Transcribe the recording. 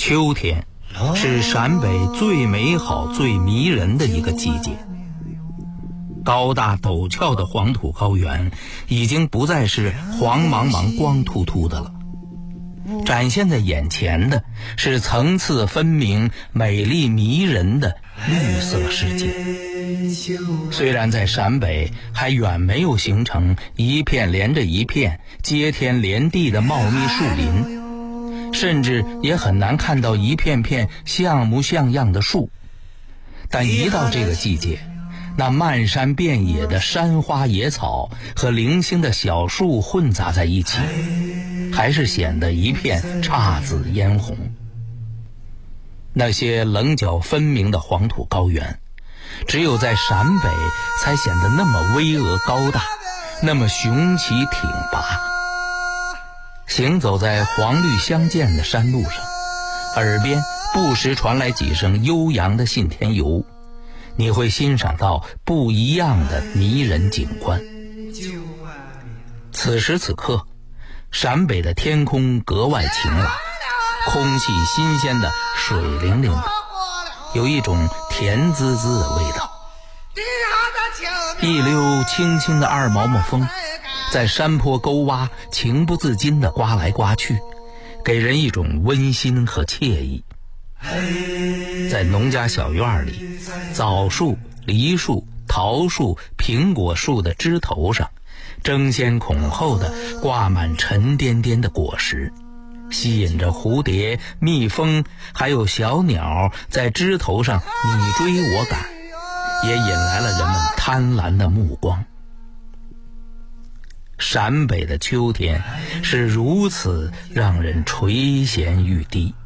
秋天是陕北最美好最迷人的一个季节。高大陡峭的黄土高原已经不再是黄茫茫光秃秃的了，展现在眼前的是层次分明美丽迷人的绿色世界。虽然在陕北还远没有形成一片连着一片接天连地的茂密树林，甚至也很难看到一片片像模像样的树，但一到这个季节，那漫山遍野的山花野草和零星的小树混杂在一起，还是显得一片姹紫嫣红。那些棱角分明的黄土高原，只有在陕北才显得那么巍峨高大，那么雄奇挺拔。行走在黄绿相间的山路上，耳边不时传来几声悠扬的信天游，你会欣赏到不一样的迷人景观。此时此刻，陕北的天空格外晴朗，空气新鲜的水灵灵的，有一种甜滋滋的味道。一溜轻轻的二毛毛风在山坡沟洼情不自禁地刮来刮去，给人一种温馨和惬意。在农家小院里，枣树、梨树、桃树、苹果树的枝头上，争先恐后地挂满沉甸甸的果实，吸引着蝴蝶、蜜蜂还有小鸟在枝头上你追我赶，也引来了人们贪婪的目光。陕北的秋天是如此让人垂涎欲滴。